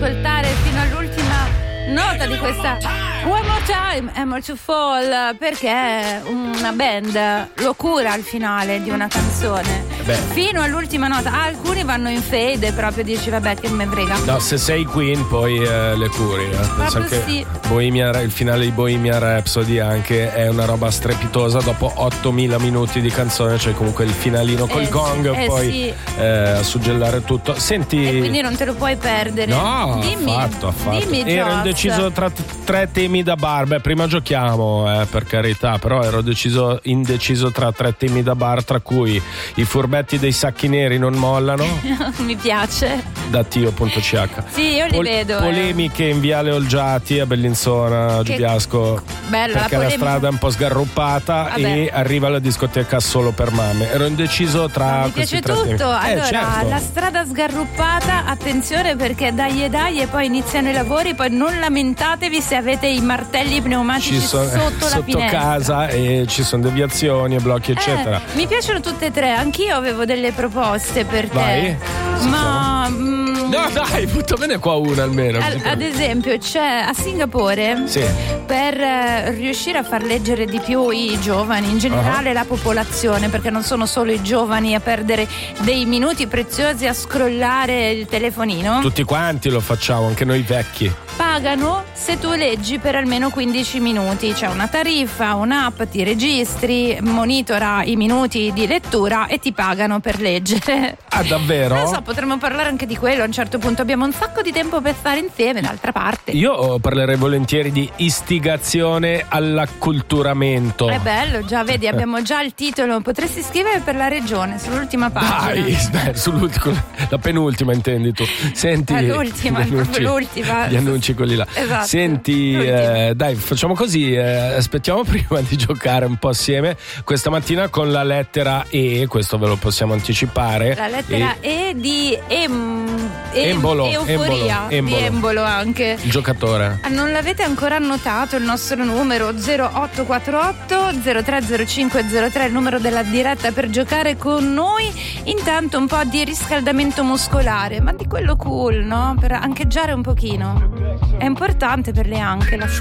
ascoltare fino all'ultima nota di questa One More Time, Hammer to Fall, perché una band lo cura al finale di una canzone. Fino all'ultima nota. Alcuni vanno in fade, proprio dici vabbè che me frega. No, se sei Queen poi le curi. Penso che sì. il finale di Bohemian Rhapsody anche è una roba strepitosa. Dopo 8000 minuti di canzone, cioè comunque il finalino col gong, poi sì. Suggellare tutto. Senti, e quindi non te lo puoi perdere. No, dimmi, affatto. Dimmi, ero Joss. indeciso tra tre temi da bar. Beh, prima giochiamo, per carità, però ero indeciso tra tre temi da bar, tra cui i furbetti dei sacchi neri non mollano. Mi piace. Da Tio.ch. Sì, io li vedo. Polemiche in Viale Olgiati a Bellinzona, a Giubiasco. Bella perché la strada è un po' sgarruppata e arriva la discoteca solo per mamme. Ero indeciso tra mi questi piace tre tutto. temi. Allora, certo. La strada sgarruppata, attenzione perché dai e poi iniziano i lavori, poi non lamentatevi se avete i martelli pneumatici sotto la finestra. Casa e ci sono deviazioni e blocchi eccetera. Mi piacciono tutte e tre, anch'io avevo delle proposte per te. Vai. Ma no dai, buttamene qua una almeno. Ad esempio c'è a Singapore, per riuscire a far leggere di più i giovani, in generale la popolazione, perché non sono solo i giovani a perdere dei minuti preziosi a scrollare il telefonino. Tutti quanti lo facciamo, anche noi vecchi. Pagano se tu leggi per almeno 15 minuti. C'è una tariffa, un'app, ti registri, monitora i minuti di lettura e ti pagano per leggere. Ah, davvero? Non so, potremmo parlare anche di quello a un certo punto. Abbiamo un sacco di tempo per stare insieme, d'altra parte. Io parlerei volentieri di istigazione all'acculturamento. È bello, già vedi, abbiamo già il titolo. Potresti scrivere per la regione, sull'ultima pagina. Dai, sull'ultima, la penultima intendi tu. Senti, l'ultima. Gli annunci quelli là. Esatto. Senti, dai, facciamo così, aspettiamo prima di giocare un po' assieme questa mattina con la lettera E, questo ve lo possiamo anticipare. La lettera E di Embolo, euforia, di Embolo anche. Il giocatore. Non l'avete ancora annotato il nostro numero 0848 030503, il numero della diretta per giocare con noi. Intanto un po' di riscaldamento muscolare, ma di quello cool, no? Per ancheggiare un pochino. È importante per le anche la